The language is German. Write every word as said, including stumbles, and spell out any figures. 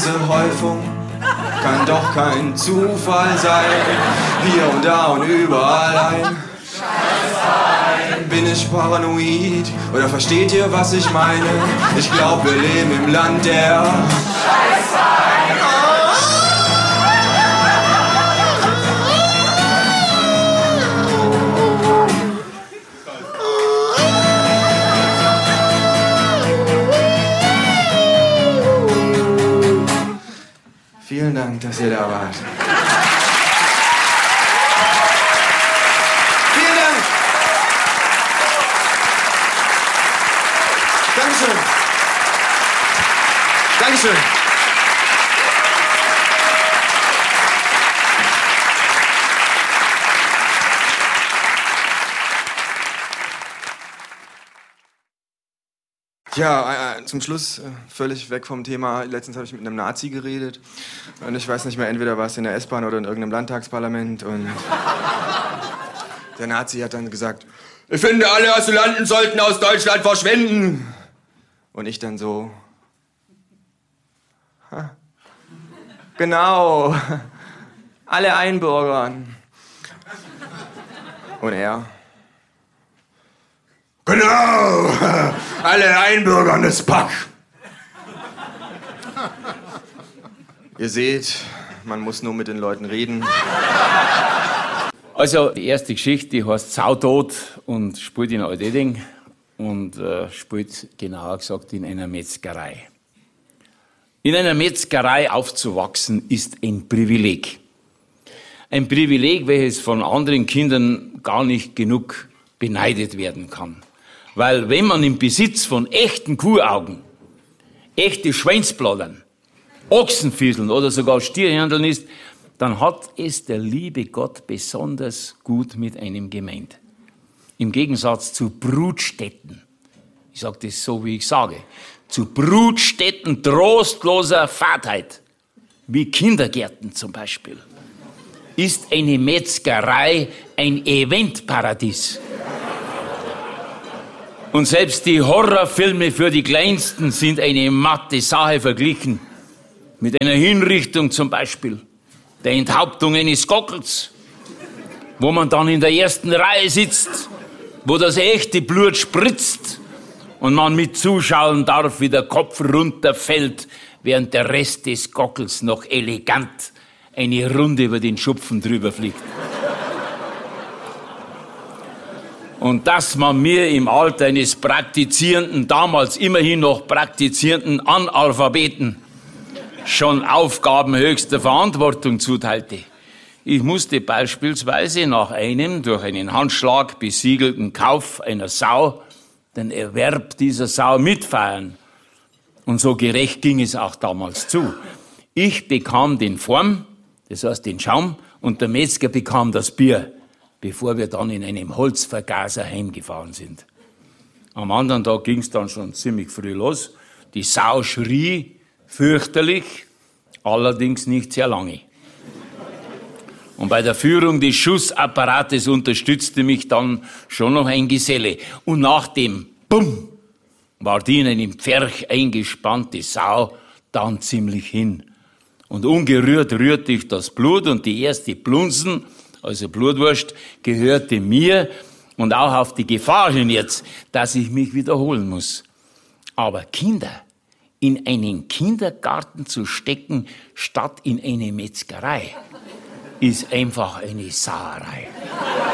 ganze Häufung kann doch kein Zufall sein. Hier und da und überall ein Scheißverein. Bin ich paranoid oder versteht ihr, was ich meine? Ich glaub, wir leben im Land der Scheißverein. Vielen Dank, dass ihr da wart. Vielen Dank. Dankeschön. Dankeschön. Ja, äh, zum Schluss, äh, völlig weg vom Thema. Letztens habe ich mit einem Nazi geredet. Und ich weiß nicht mehr, entweder war es in der S-Bahn oder in irgendeinem Landtagsparlament. Und der Nazi hat dann gesagt, ich finde, alle Asylanten sollten aus Deutschland verschwinden. Und ich dann so, ha, genau, alle einbürgern. Und er, genau, alle einbürgern das Pack. Ihr seht, man muss nur mit den Leuten reden. Also, die erste Geschichte, die heißt Sautod und spielt in Alteding und äh, spielt, genauer gesagt, in einer Metzgerei. In einer Metzgerei aufzuwachsen ist ein Privileg. Ein Privileg, welches von anderen Kindern gar nicht genug beneidet werden kann. Weil wenn man im Besitz von echten Kuhaugen, echte Schweinsblattern, Ochsenfieseln oder sogar Stierhirndeln ist, dann hat es der liebe Gott besonders gut mit einem gemeint. Im Gegensatz zu Brutstätten, ich sage das so, wie ich sage, zu Brutstätten trostloser Fahrtheit, wie Kindergärten zum Beispiel, ist eine Metzgerei ein Eventparadies. Und selbst die Horrorfilme für die Kleinsten sind eine matte Sache verglichen mit einer Hinrichtung zum Beispiel, der Enthauptung eines Gockels, wo man dann in der ersten Reihe sitzt, wo das echte Blut spritzt und man mit zuschauen darf, wie der Kopf runterfällt, während der Rest des Gockels noch elegant eine Runde über den Schupfen drüber fliegt. Und dass man mir im Alter eines praktizierenden, damals immerhin noch praktizierenden Analphabeten schon Aufgaben höchster Verantwortung zuteilte. Ich musste beispielsweise nach einem durch einen Handschlag besiegelten Kauf einer Sau den Erwerb dieser Sau mitfeiern. Und so gerecht ging es auch damals zu. Ich bekam den Form, das heißt den Schaum, und der Metzger bekam das Bier, bevor wir dann in einem Holzvergaser heimgefahren sind. Am anderen Tag ging es dann schon ziemlich früh los. Die Sau schrie fürchterlich, allerdings nicht sehr lange. Und bei der Führung des Schussapparates unterstützte mich dann schon noch ein Geselle. Und nach dem Bumm war die in einem Pferch eingespannte Sau dann ziemlich hin. Und ungerührt rührte ich das Blut und die erste Plunsen, also Blutwurst, gehörte mir und auch auf die Gefahr hin jetzt, dass ich mich wiederholen muss. Aber Kinder in einen Kindergarten zu stecken, statt in eine Metzgerei, ist einfach eine Sauerei.